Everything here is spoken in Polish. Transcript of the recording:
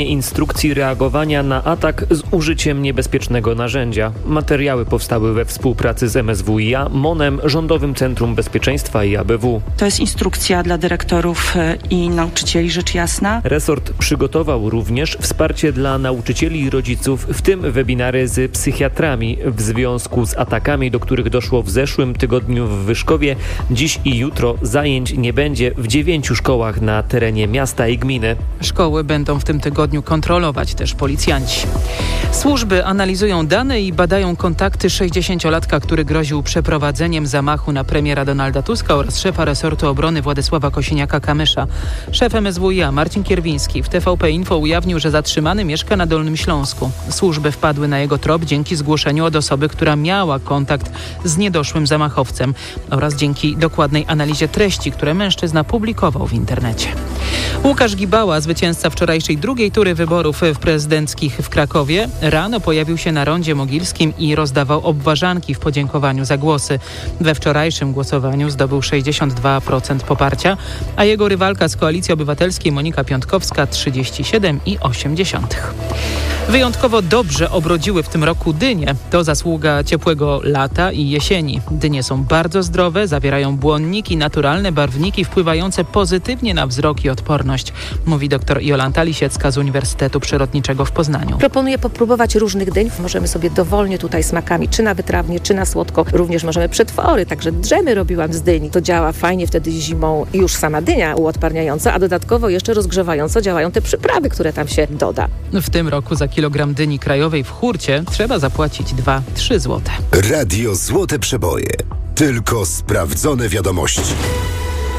instrukcji reagowania na atak z użyciem niebezpiecznego narzędzia. Materiały powstały we współpracy z MSWiA, MON-em, Rządowym Centrum Bezpieczeństwa i ABW. To jest instrukcja dla dyrektorów i nauczycieli, rzecz jasna. Resort przygotował również wsparcie dla nauczycieli i rodziców, w tym webinary z psychiatrami w związku z atakami, do których doszło w zeszłym tygodniu w Wyszkowie. Dziś i jutro zajęć nie będzie w 9 szkołach na terenie miasta i gminy. Szkoły będą w tym tygodniu kontrolować też policjanci. Służby analizują dane i badają kontakty 60-latka, który groził przeprowadzeniem zamachu na premiera Donalda Tuska oraz szefa resortu obrony Władysława Kosiniaka-Kamysza. Szef MSWiA Marcin Kierwiński w TVP Info ujawnił, że zatrzymany mieszka na Dolnym Śląsku. Służby wpadły na jego trop dzięki zgłoszeniu od osoby, która miała kontakt z niedoszłym zamachowcem oraz dzięki dokładnej analizie treści, które mężczyzna publikował w internecie. Łukasz Gibała, zwycięzca wczorajszej drugiej tury wyborów prezydenckich w Krakowie, rano pojawił się na rondzie mogilskim i rozdawał obwarzanki w podziękowaniu za głosy. We wczorajszym głosowaniu zdobył 62% poparcia, a jego rywalka z Koalicji Obywatelskiej Monika Piątkowska 37,8%. Wyjątkowo dobrze obrodziły w tym roku dynie. To zasługa ciepłego lata i jesieni. Dynie są bardzo zdrowe, zawierają błonniki, naturalne barwniki wpływające pozytywnie na wzrok i odporność, mówi dr Jolanta Lisiecka z Uniwersytetu Przyrodniczego w Poznaniu. Proponuję popróbować różnych dyń. Możemy sobie dowolnie tutaj smakami, czy na wytrawnie, czy na słodko. Również możemy przetwory, także drzemy robiłam z dyni. To działa fajnie wtedy zimą już sama dynia uodparniająca, a dodatkowo jeszcze rozgrzewająco działają te przyprawy, które tam się doda. W tym roku za kilogram dyni krajowej w hurcie trzeba zapłacić 2-3 zł. Radio Złote Przeboje. Tylko sprawdzone wiadomości.